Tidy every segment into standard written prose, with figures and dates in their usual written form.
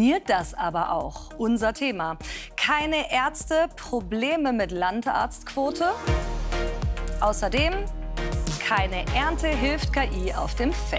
funktioniert das aber auch? Unser Thema. Keine Ärzte, Probleme mit Landarztquote. Außerdem, keine Ernte hilft KI auf dem Feld.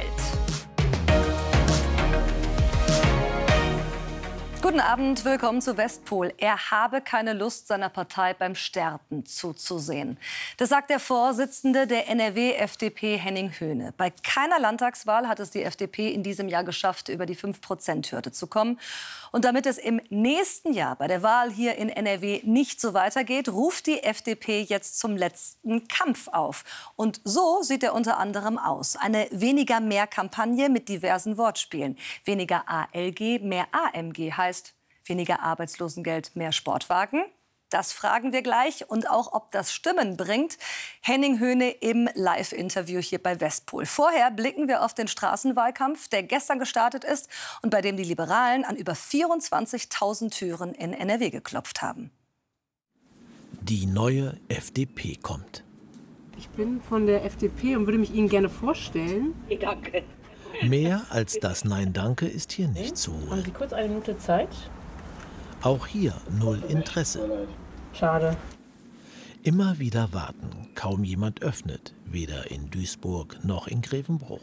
Guten Abend, willkommen zu Westpol. Er habe keine Lust, seiner Partei beim Sterben zuzusehen. Das sagt der Vorsitzende der NRW-FDP, Henning Höhne. Bei keiner Landtagswahl hat es die FDP in diesem Jahr geschafft, über die 5%-Hürde zu kommen. Und damit es im nächsten Jahr bei der Wahl hier in NRW nicht so weitergeht, ruft die FDP jetzt zum letzten Kampf auf. Und so sieht er unter anderem aus. Eine Weniger-Mehr-Kampagne mit diversen Wortspielen. Weniger ALG, mehr AMG heißt weniger Arbeitslosengeld, mehr Sportwagen. Das fragen wir gleich. Und auch, ob das Stimmen bringt. Henning Höhne im Live-Interview hier bei Westpol. Vorher blicken wir auf den Straßenwahlkampf, der gestern gestartet ist und bei dem die Liberalen an über 24.000 Türen in NRW geklopft haben. Die neue FDP kommt. Ich bin von der FDP und würde mich Ihnen gerne vorstellen. Danke. Mehr als das Nein, danke ist hier nicht zu Haben holen. Sie kurz eine Minute Zeit? Auch hier null Interesse. Schade. Immer wieder warten, kaum jemand öffnet, weder in Duisburg noch in Grevenbruch.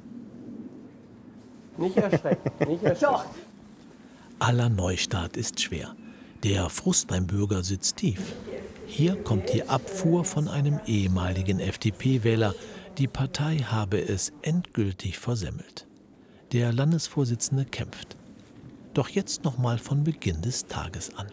Nicht erschrecken, nicht erschrecken. Aller Neustart ist schwer. Der Frust beim Bürger sitzt tief. Hier kommt die Abfuhr von einem ehemaligen FDP-Wähler. Die Partei habe es endgültig versemmelt. Der Landesvorsitzende kämpft. Doch jetzt noch mal von Beginn des Tages an.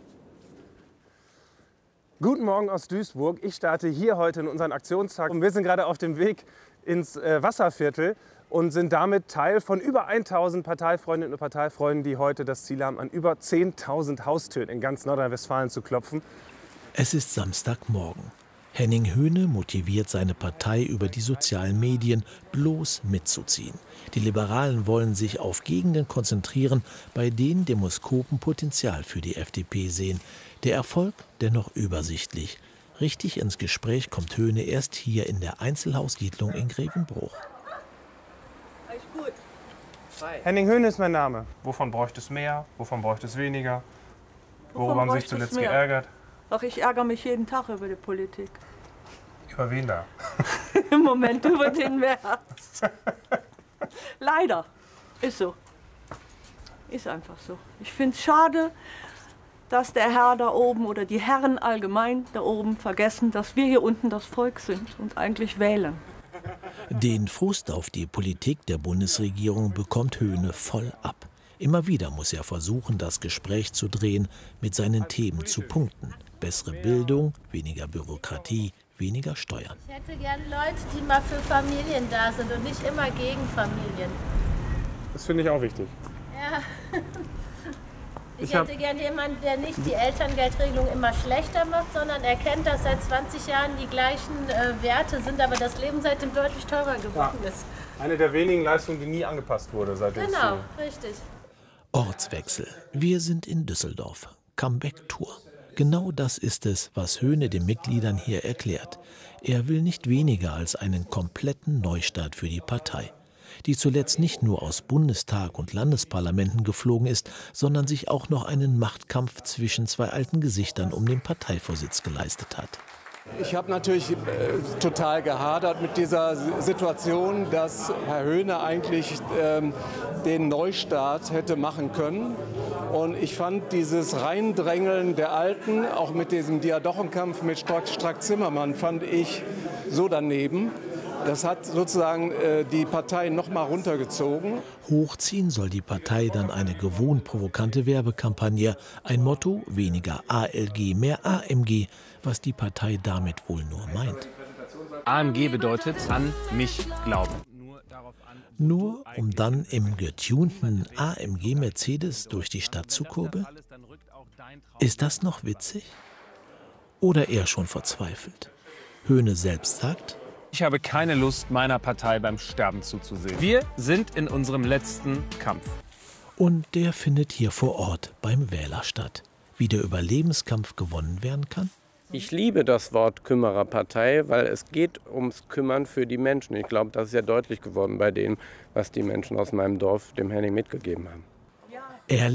Guten Morgen aus Duisburg. Ich starte hier heute in unseren Aktionstag. Und wir sind gerade auf dem Weg ins Wasserviertel und sind damit Teil von über 1000 Parteifreundinnen und Parteifreunden, die heute das Ziel haben, an über 10.000 Haustüren in ganz Nordrhein-Westfalen zu klopfen. Es ist Samstagmorgen. Henning Höhne motiviert seine Partei über die sozialen Medien, bloß mitzuziehen. Die Liberalen wollen sich auf Gegenden konzentrieren, bei denen Demoskopen Potenzial für die FDP sehen. Der Erfolg dennoch übersichtlich. Richtig ins Gespräch kommt Höhne erst hier in der Einzelhaussiedlung in Grevenbruch. Alles gut. Henning Höhne ist mein Name. Wovon bräuchte es mehr? Wovon bräuchte es weniger? Worüber haben Sie sich zuletzt geärgert? Ach, ich ärgere mich jeden Tag über die Politik. Über wen da? Im Moment über den März. Leider. Ist so. Ist einfach so. Ich finde es schade, dass der Herr da oben oder die Herren allgemein da oben vergessen, dass wir hier unten das Volk sind und eigentlich wählen. Den Frust auf die Politik der Bundesregierung bekommt Höhne voll ab. Immer wieder muss er versuchen, das Gespräch zu drehen, mit seinen Themen zu punkten. Bessere Bildung, weniger Bürokratie, weniger Steuern. Ich hätte gerne Leute, die mal für Familien da sind und nicht immer gegen Familien. Das finde ich auch wichtig. Ja. Ich hätte gerne jemanden, der nicht die Elterngeldregelung immer schlechter macht, sondern erkennt, dass seit 20 Jahren die gleichen Werte sind, aber das Leben seitdem deutlich teurer geworden ist. Eine der wenigen Leistungen, die nie angepasst wurde seitdem. Genau, richtig. Ortswechsel. Wir sind in Düsseldorf. Comeback-Tour. Genau das ist es, was Höhne den Mitgliedern hier erklärt. Er will nicht weniger als einen kompletten Neustart für die Partei, die zuletzt nicht nur aus Bundestag und Landesparlamenten geflogen ist, sondern sich auch noch einen Machtkampf zwischen zwei alten Gesichtern um den Parteivorsitz geleistet hat. Ich habe natürlich total gehadert mit dieser Situation, dass Herr Höhne eigentlich den Neustart hätte machen können. Und ich fand dieses Reindrängeln der Alten, auch mit diesem Diadochenkampf mit Strack-Zimmermann, fand ich so daneben. Das hat sozusagen die Partei noch mal runtergezogen. Hochziehen soll die Partei dann eine gewohnt provokante Werbekampagne. Ein Motto, weniger ALG, mehr AMG, was die Partei damit wohl nur meint. AMG bedeutet an mich glauben. Nur um dann im getunten AMG Mercedes durch die Stadt zu kurbeln? Ist das noch witzig? Oder eher schon verzweifelt? Höhne selbst sagt: Ich habe keine Lust, meiner Partei beim Sterben zuzusehen. Wir sind in unserem letzten Kampf. Und der findet hier vor Ort beim Wähler statt. Wie der Überlebenskampf gewonnen werden kann? Ich liebe das Wort Kümmererpartei, weil es geht ums Kümmern für die Menschen. Ich glaube, das ist ja deutlich geworden bei dem, was die Menschen aus meinem Dorf dem Henning mitgegeben haben.